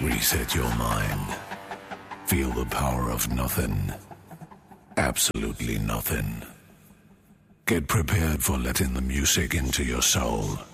Reset your mind. Feel the power of nothing. Absolutely nothing. Get prepared for letting the music into your soul.